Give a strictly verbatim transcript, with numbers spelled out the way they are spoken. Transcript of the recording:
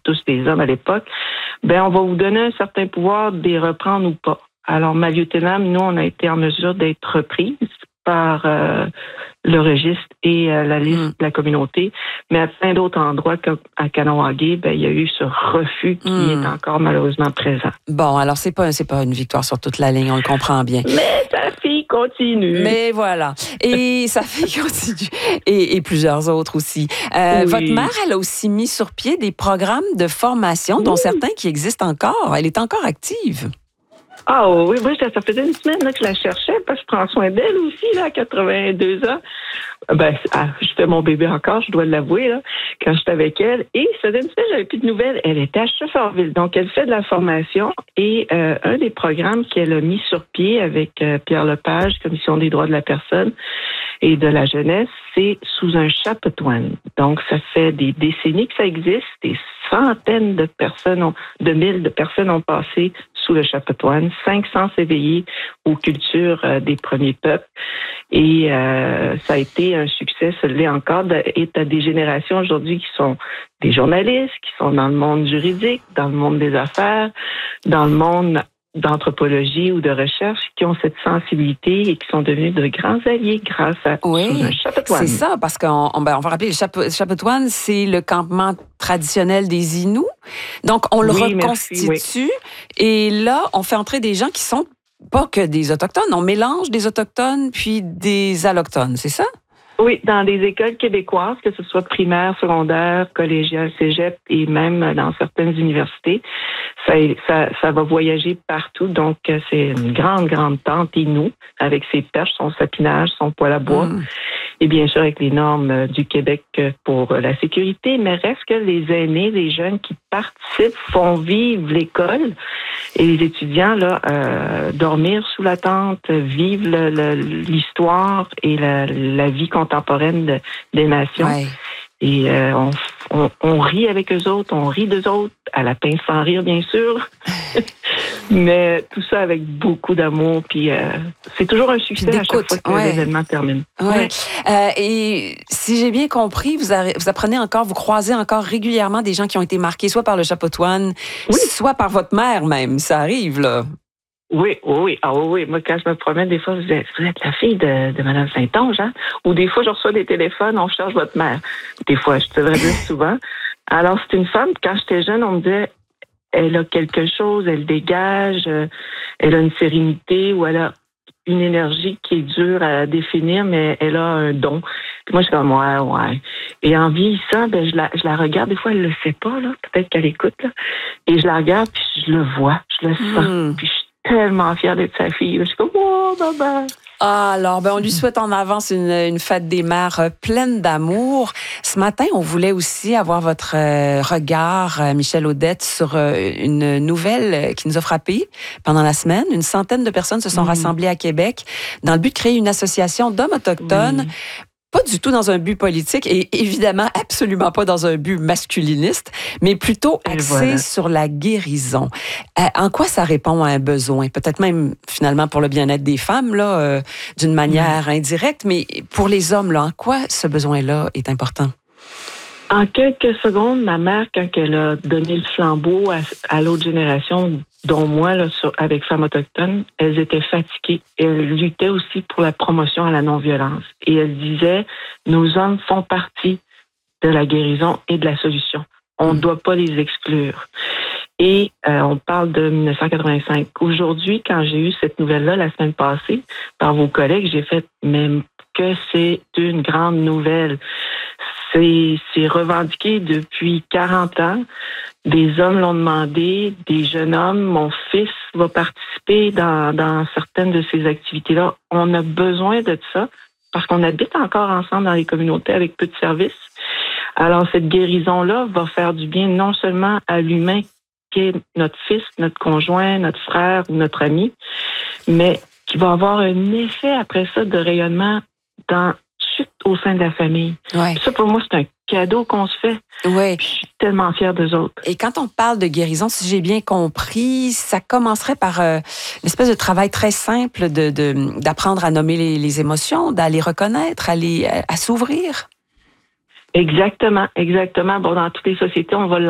tous des hommes à l'époque, ben on va vous donner un certain pouvoir de les reprendre ou pas. Alors, Maliotenam, nous, on a été en mesure d'être reprises par euh, le registre et euh, la liste mm. de la communauté, mais à plein d'autres endroits comme à Kahnawake, ben il y a eu ce refus qui mm. est encore malheureusement présent. Bon, alors c'est pas c'est pas une victoire sur toute la ligne, on le comprend bien. Mais sa fille continue. Mais voilà, et sa fille continue, et, et plusieurs autres aussi. Euh, oui. Votre mère, elle a aussi mis sur pied des programmes de formation, oui. dont certains qui existent encore. Elle est encore active. Ah oui, oui, ça, ça faisait une semaine là, que je la cherchais, parce que je prends soin d'elle aussi, là, à quatre-vingt-deux ans. Ben, ah, j'étais mon bébé encore, je dois l'avouer, là, quand j'étais avec elle. Et ça faisait une semaine, j'avais plus de nouvelles. Elle était à Shefferville, donc elle fait de la formation. Et euh, un des programmes qu'elle a mis sur pied avec euh, Pierre Lepage, Commission des droits de la personne et de la jeunesse, c'est sous un chapetoine. Donc, ça fait des décennies que ça existe, des centaines de personnes, ont, de mille de personnes ont passé sous le chapetoine, cinq cents s'éveiller aux cultures euh, des premiers peuples. Et euh, ça a été un succès, ça l'est encore, et tu as des générations aujourd'hui qui sont des journalistes, qui sont dans le monde juridique, dans le monde des affaires, dans le monde d'anthropologie ou de recherche, qui ont cette sensibilité et qui sont devenus de grands alliés grâce à oui, un chapetoine. C'est ça, parce qu'on on, ben, on va rappeler, le chape, chapetoine, c'est le campement traditionnel des Inuits. Donc, on le oui, reconstitue merci, oui. et là, on fait entrer des gens qui sont pas que des Autochtones, on mélange des Autochtones puis des Allochtones, c'est ça? Oui, dans des écoles québécoises, que ce soit primaire, secondaire, collégial, cégep et même dans certaines universités, ça, ça, ça va voyager partout. Donc, c'est une grande, grande tente Inou avec ses perches, son sapinage, son poêle à bois. Mmh. Et bien sûr, avec les normes du Québec pour la sécurité, mais reste que les aînés, les jeunes qui participent, font vivre l'école et les étudiants, là, euh, dormir sous la tente, vivre le, le, l'histoire et la, la vie contemporaine de, des nations. Ouais. Et euh, on, on, on rit avec eux autres, on rit d'eux autres, à la pince sans rire, bien sûr. Mais tout ça avec beaucoup d'amour, puis euh, c'est toujours un succès à chaque fois que ouais. l'événement termine. Ouais. Ouais. Euh, et si j'ai bien compris, vous, a, vous apprenez encore, vous croisez encore régulièrement des gens qui ont été marqués soit par le chapetoine, oui. soit par votre mère même. Ça arrive, là. Oui, oui, ah oui, oui. Moi, quand je me promène, des fois, je dis, vous êtes la fille de, de Mme Saint-Onge, hein? Ou des fois, je reçois des téléphones, on cherche votre mère. Des fois, je te devrais dire souvent. Alors, c'est une femme, quand j'étais jeune, on me disait, elle a quelque chose, elle dégage, euh, elle a une sérénité ou elle a une énergie qui est dure à définir, mais elle a un don. Puis moi, je suis comme, ouais, ouais. Et en vieillissant, ben, je la, je la regarde. Des fois, elle le sait pas, là. Peut-être qu'elle écoute, là. Et je la regarde, puis je le vois, je le sens. Mm. Puis je suis tellement fière d'être sa fille. Je suis comme, oh, maman. Ah, alors, ben, on lui souhaite en avance une, une fête des mères pleine d'amour. Ce matin, on voulait aussi avoir votre euh, regard, euh, Michel Audette, sur euh, une nouvelle qui nous a frappé pendant la semaine. Une centaine de personnes se sont mmh. rassemblées à Québec dans le but de créer une association d'hommes autochtones. Mmh. Pas du tout dans un but politique et évidemment absolument pas dans un but masculiniste, mais plutôt axé voilà. sur la guérison. Euh, en quoi ça répond à un besoin? Peut-être même finalement pour le bien-être des femmes, là, euh, d'une manière mmh. indirecte, mais pour les hommes, là, en quoi ce besoin-là est important? En quelques secondes, ma mère, quand elle a donné le flambeau à, à l'autre génération, dont moi, là, sur, avec Femmes autochtones, elles étaient fatiguées. Et elles luttaient aussi pour la promotion à la non-violence. Et elles disaient, nos hommes font partie de la guérison et de la solution. On ne mmh. doit pas les exclure. Et euh, on parle de dix-neuf cent quatre-vingt-cinq. Aujourd'hui, quand j'ai eu cette nouvelle-là la semaine passée, par vos collègues, j'ai fait même que c'est une grande nouvelle. C'est, c'est revendiqué depuis quarante ans. Des hommes l'ont demandé, des jeunes hommes. Mon fils va participer dans, dans certaines de ces activités-là. On a besoin de ça parce qu'on habite encore ensemble dans les communautés avec peu de services. Alors, cette guérison-là va faire du bien non seulement à l'humain qui est notre fils, notre conjoint, notre frère ou notre ami, mais qui va avoir un effet après ça de rayonnement dans au sein de la famille. Ouais. Ça, pour moi, c'est un cadeau qu'on se fait. Ouais. Je suis tellement fière d'eux autres. Et quand on parle de guérison, si j'ai bien compris, ça commencerait par euh, une espèce de travail très simple de, de, d'apprendre à nommer les, les émotions, d'aller reconnaître, à, les, à, à s'ouvrir. Exactement, exactement. Bon, dans toutes les sociétés, on va